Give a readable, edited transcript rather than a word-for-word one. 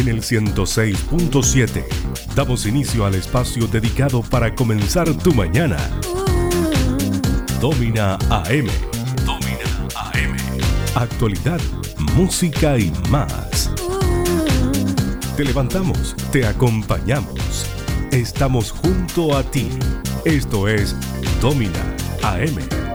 En el 106.7 damos inicio al espacio dedicado para comenzar tu mañana. Domina AM. Domina AM. Actualidad, música y más. Te levantamos, te acompañamos. Estamos junto a ti. Esto es Domina AM.